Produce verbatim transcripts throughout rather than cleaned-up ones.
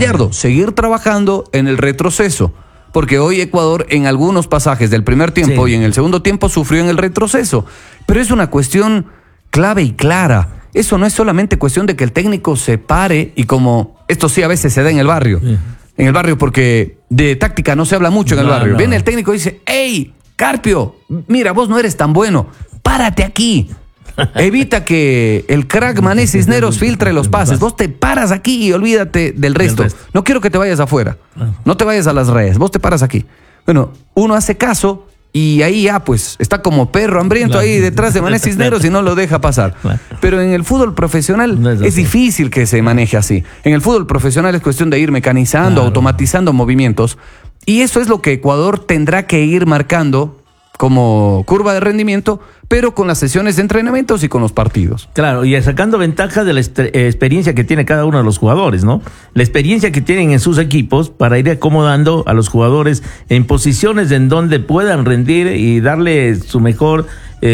Gallardo, seguir trabajando en el retroceso. Porque hoy Ecuador en algunos pasajes del primer tiempo sí. y en el segundo tiempo sufrió en el retroceso. Pero es una cuestión clave y clara. Eso no es solamente cuestión de que el técnico se pare y como esto sí a veces se da en el barrio. Sí. En el barrio porque de táctica no se habla mucho en el no, barrio. No. Viene el técnico y dice, hey, Carpio, mira, vos no eres tan bueno. Párate aquí. Evita que el crack Mané Cisneros filtre los pases. Vos te paras aquí y olvídate del resto. resto. No quiero que te vayas afuera. No te vayas a las redes. Vos te paras aquí. Bueno, uno hace caso y ahí ya pues está como perro hambriento ahí detrás de Mané Cisneros y no lo deja pasar. Pero en el fútbol profesional no es, es difícil que se maneje así. En el fútbol profesional es cuestión de ir mecanizando, claro. automatizando movimientos. Y eso es lo que Ecuador tendrá que ir marcando como curva de rendimiento, pero con las sesiones de entrenamientos y con los partidos. Claro, y sacando ventaja de la experiencia que tiene cada uno de los jugadores, ¿no? La experiencia que tienen en sus equipos para ir acomodando a los jugadores en posiciones en donde puedan rendir y darle su mejor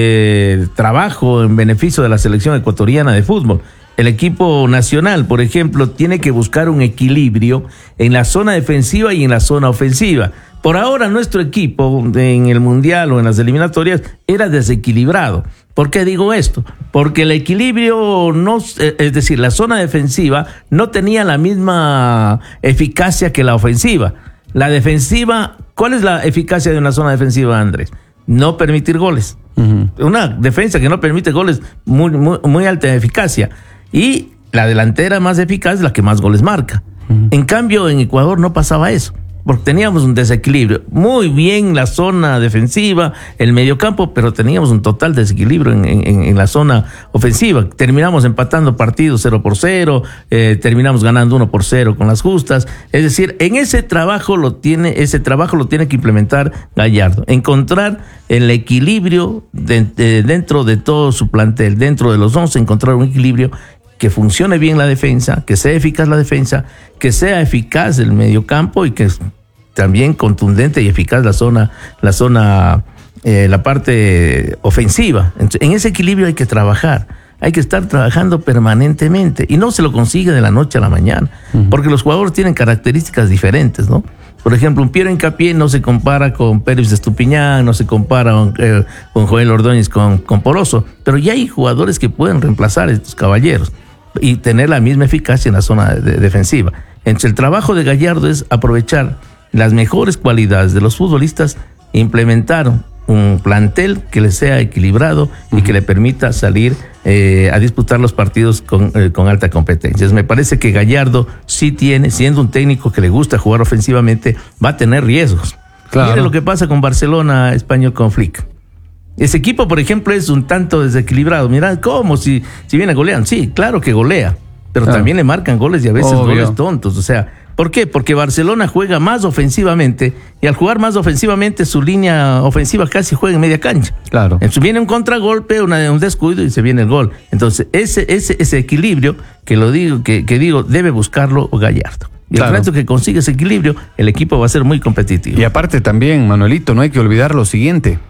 eh, trabajo en beneficio de la selección ecuatoriana de fútbol. El equipo nacional, por ejemplo, tiene que buscar un equilibrio en la zona defensiva y en la zona ofensiva. Por ahora nuestro equipo en el Mundial o en las eliminatorias era desequilibrado. ¿Por qué digo esto? Porque el equilibrio, no, es decir, la zona defensiva no tenía la misma eficacia que la ofensiva. La defensiva, ¿cuál es la eficacia de una zona defensiva, Andrés? No permitir goles. Uh-huh. Una defensa que no permite goles, muy, muy, muy alta eficacia. Y la delantera más eficaz es la que más goles marca. Uh-huh. En cambio, en Ecuador no pasaba eso, porque teníamos un desequilibrio. Muy bien la zona defensiva, el mediocampo, pero teníamos un total desequilibrio en, en, en la zona ofensiva. Terminamos empatando partidos cero por cero, eh, terminamos ganando uno por cero con las justas. Es decir, en ese trabajo lo tiene, ese trabajo lo tiene que implementar Gallardo. Encontrar el equilibrio de, de, dentro de todo su plantel, dentro de los once, encontrar un equilibrio que funcione bien la defensa, que sea eficaz la defensa, que sea eficaz el mediocampo y que también contundente y eficaz la zona, la zona, eh, la parte ofensiva. Entonces, en ese equilibrio hay que trabajar, hay que estar trabajando permanentemente y no se lo consigue de la noche a la mañana, uh-huh. porque los jugadores tienen características diferentes, ¿no? Por ejemplo, un Piero Hincapié no se compara con Pérez de Estupiñán, no se compara con, eh, con Joel Ordóñez, con, con Poroso, pero ya hay jugadores que pueden reemplazar a estos caballeros y tener la misma eficacia en la zona de, de, defensiva. Entonces, el trabajo de Gallardo es aprovechar las mejores cualidades de los futbolistas e implementar un plantel que les sea equilibrado y uh-huh. que le permita salir eh, a disputar los partidos con, eh, con alta competencia. Me parece que Gallardo sí tiene, siendo un técnico que le gusta jugar ofensivamente, va a tener riesgos. Claro. Mire lo que pasa con Barcelona Español con Flick. Ese equipo, por ejemplo, es un tanto desequilibrado. Mirá, ¿cómo? Si, si viene golean. Sí, claro que golea, pero claro. también le marcan goles y a veces Obvio. goles tontos. O sea, ¿por qué? Porque Barcelona juega más ofensivamente y al jugar más ofensivamente su línea ofensiva casi juega en media cancha. Claro. Entonces viene un contragolpe, una, un descuido y se viene el gol. Entonces ese, ese, ese equilibrio que lo digo, que, que digo, debe buscarlo Gallardo. Y claro. el resto que consigue ese equilibrio, el equipo va a ser muy competitivo. Y aparte también, Manuelito, no hay que olvidar lo siguiente,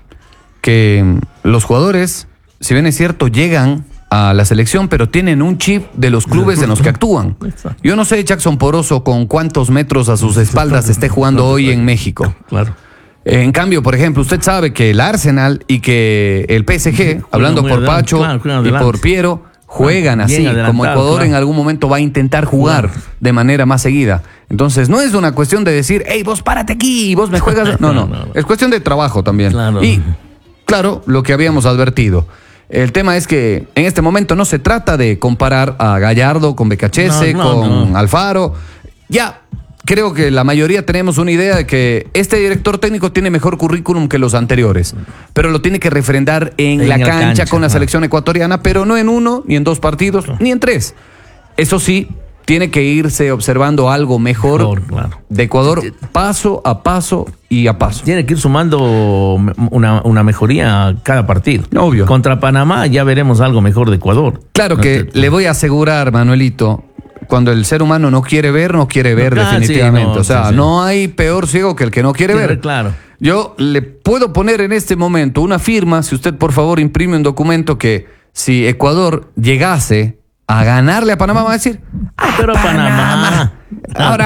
que los jugadores, si bien es cierto, llegan a la selección, pero tienen un chip de los clubes en los que actúan. Yo no sé, Jackson Poroso, con cuántos metros a sus espaldas esté jugando hoy en México. Claro. En cambio, por ejemplo, usted sabe que el Arsenal y que el P S G, hablando por Pacho y por Piero, juegan así, como Ecuador en algún momento va a intentar jugar de manera más seguida. Entonces, no es una cuestión de decir, hey, vos párate aquí y vos me juegas. No, no, es cuestión de trabajo también. Y, claro, lo que habíamos advertido. El tema es que en este momento no se trata de comparar a Gallardo con Becachese, no, no, con no. Alfaro. Ya, creo que la mayoría tenemos una idea de que este director técnico tiene mejor currículum que los anteriores, pero lo tiene que refrendar en, en la, cancha, cancha con la selección ecuatoriana, pero no en uno, ni en dos partidos, ni en tres. Eso sí, tiene que irse observando algo mejor, mejor claro. de Ecuador paso a paso y a paso. Tiene que ir sumando una, una mejoría cada partido. Obvio. Contra Panamá ya veremos algo mejor de Ecuador. Claro no que te... le voy a asegurar, Manuelito, cuando el ser humano no quiere ver, no quiere ver no, definitivamente. Sí, no, o sea, sí, sí. no hay peor ciego que el que no quiere sí, ver. Claro. Yo le puedo poner en este momento una firma, si usted por favor imprime un documento que si Ecuador llegase a ganarle a Panamá, va a decir, ah, pero Panamá. Panamá. Ahora